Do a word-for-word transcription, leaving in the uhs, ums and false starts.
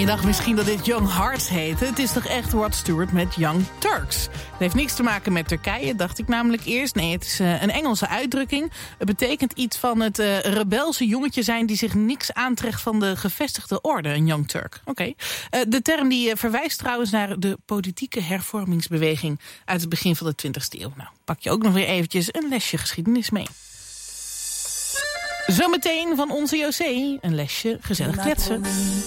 je dacht misschien dat dit Young Hearts heette. Het is toch echt Rod Stewart met Young Turks. Het heeft niks te maken met Turkije, dacht ik namelijk eerst. Nee, het is uh, een Engelse uitdrukking. Het betekent iets van het uh, rebelse jongetje zijn die zich niks aantrekt van de gevestigde orde, een Young Turk. Oké. Okay. Uh, de term die uh, verwijst trouwens naar de politieke hervormingsbeweging uit het begin van de twintigste eeuw. Nou, pak je ook nog weer eventjes een lesje geschiedenis mee. Zometeen van onze José, een lesje gezellig kletsen.